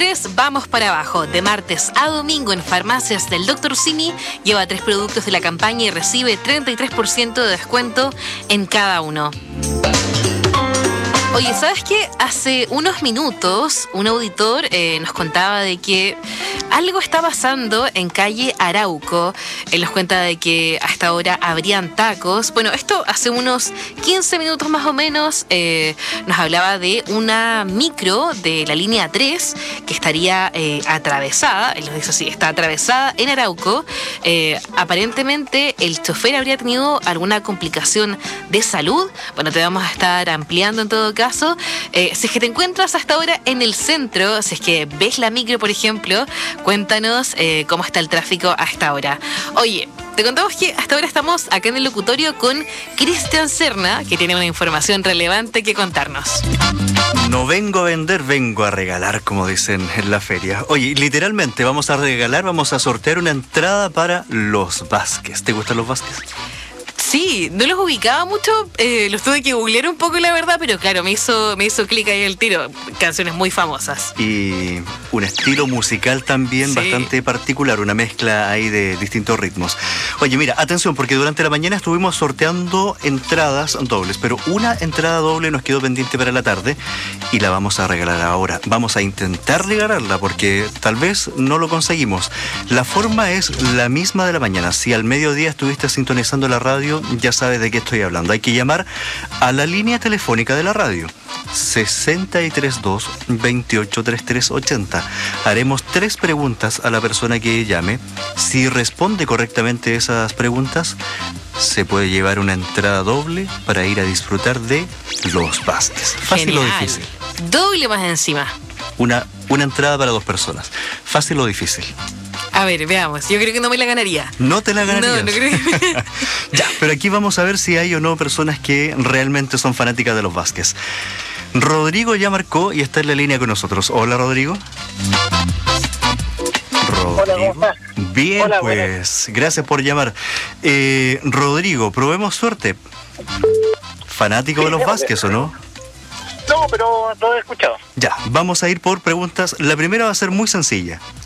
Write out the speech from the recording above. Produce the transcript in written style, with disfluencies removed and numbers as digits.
3 vamos para abajo. De martes a domingo en farmacias del Dr. Simi lleva 3 productos de la campaña y recibe 33% de descuento en cada uno. Oye, ¿sabes qué? Hace unos minutos un auditor nos contaba de que algo está pasando en calle Arauco. Él nos cuenta de que hasta ahora habrían tacos. Bueno, esto hace unos 15 minutos más o menos nos hablaba de una micro de la línea 3 que estaría atravesada. Él nos dice así, está atravesada en Arauco. Aparentemente el chofer habría tenido alguna complicación de salud. Bueno, te vamos a estar ampliando en todo caso. Si es que te encuentras hasta ahora en el centro, si es que ves la micro, por ejemplo, cuéntanos cómo está el tráfico hasta ahora. Oye, te contamos que hasta ahora estamos acá en el locutorio con Cristian Serna, que tiene una información relevante que contarnos. No vengo a vender, vengo a regalar, como dicen en la feria. Oye, literalmente vamos a sortear una entrada para Los Vázquez. ¿Te gustan Los Vázquez? Sí, no los ubicaba mucho, los tuve que googlear un poco, la verdad, pero claro, me hizo clic ahí el tiro. Canciones muy famosas. Y un estilo musical también bastante particular, una mezcla ahí de distintos ritmos. Oye, mira, atención, porque durante la mañana estuvimos sorteando entradas dobles, pero una entrada doble nos quedó pendiente para la tarde y la vamos a regalar ahora. Vamos a intentar regalarla porque tal vez no lo conseguimos. La forma es la misma de la mañana. Si al mediodía estuviste sintonizando la radio, ya sabes de qué estoy hablando. Hay que llamar a la línea telefónica de la radio 632-283380. Haremos 3 preguntas a la persona que llame. Si responde correctamente esas preguntas, se puede llevar una entrada doble para ir a disfrutar de Los Vázquez. ¿Fácil Genial. o difícil? Doble más encima. Una entrada para 2 personas. ¿Fácil o difícil? A ver, veamos. Yo creo que no me la ganaría. ¿No te la ganarías? No creo que... Ya, pero aquí vamos a ver si hay o no personas que realmente son fanáticas de Los Vázquez. Rodrigo ya marcó y está en la línea con nosotros. Hola, Rodrigo. Hola, ¿cómo estás? Bien, Hola, pues, buenas. gracias por llamar. Rodrigo, probemos suerte. ¿Fanático de Los Vázquez o no? No, pero lo he escuchado. Ya, vamos a ir por preguntas. La primera va a ser muy sencilla.